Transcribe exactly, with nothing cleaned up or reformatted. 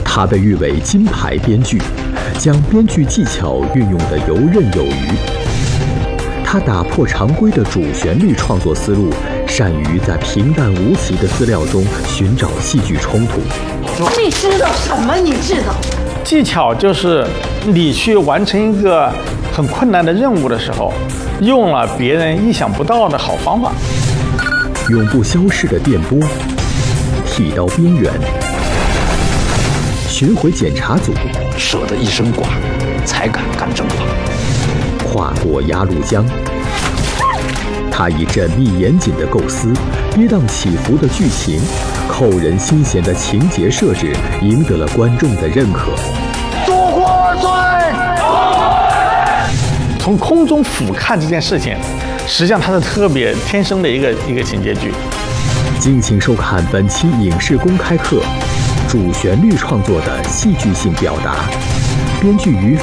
他被誉为金牌编剧，将编剧技巧运用得游刃有余。他打破常规的主旋律创作思路，善于在平淡无奇的资料中寻找戏剧冲突。 你知道什么？你知道？ 技巧就是你去完成一个很困难的任务的时候，用了别人意想不到的好方法。 永不消逝的电波，剃刀边缘，巡回检查组， 舍得一身剐，才敢干正法。 跨过鸭绿江，他以缜密严谨的构思、跌宕起伏的剧情、扣人心弦的情节设置，赢得了观众的认可。 夺国而追！从空中俯瞰这件事情，实际上它是特别天生的一个一个情节剧。 敬请收看本期影视公开课：主旋律创作的戏剧性表达，编剧于